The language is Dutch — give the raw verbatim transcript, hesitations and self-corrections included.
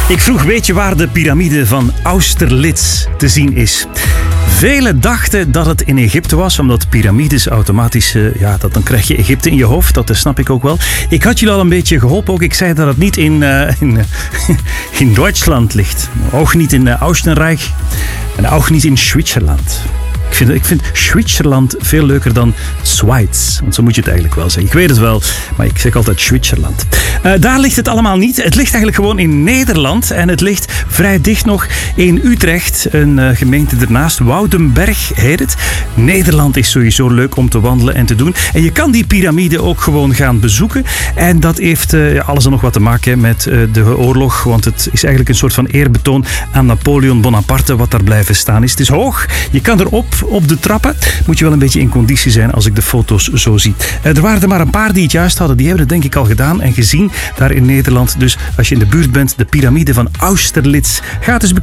Ik vroeg, weet je waar de piramide van Austerlitz te zien is? Velen dachten dat het in Egypte was, omdat piramides automatisch... Uh, ja, dat, dan krijg je Egypte in je hoofd, dat snap ik ook wel. Ik had jullie al een beetje geholpen ook. Ik zei dat het niet in, uh, in, uh, in Duitsland ligt. Ook niet in uh, Oostenrijk. En ook niet in Zwitserland. Ik vind, ik vind Zwitserland veel leuker dan Schweiz. Want zo moet je het eigenlijk wel zeggen. Ik weet het wel, maar ik zeg altijd Zwitserland. Uh, daar ligt het allemaal niet. Het ligt eigenlijk gewoon in Nederland. En het ligt vrij dicht nog in Utrecht. Een uh, gemeente ernaast. Woudenberg heet het. Nederland is sowieso leuk om te wandelen en te doen. En je kan die piramide ook gewoon gaan bezoeken. En dat heeft uh, alles dan nog wat te maken met uh, de oorlog. Want het is eigenlijk een soort van eerbetoon aan Napoleon Bonaparte wat daar blijven staan is. Het is hoog. Je kan erop op de trappen. Moet je wel een beetje in conditie zijn als ik de foto's zo zie. Er waren er maar een paar die het juist hadden. Die hebben het denk ik al gedaan en gezien daar in Nederland. Dus als je in de buurt bent, de piramide van Austerlitz. Ga het eens bekijken.